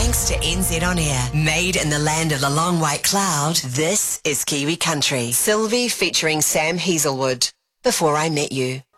Thanks to NZ On Air. Made in the land of the long white cloud, this is Kiwi Country. Sylvie featuring Sam Hazelwood. Before I Met You.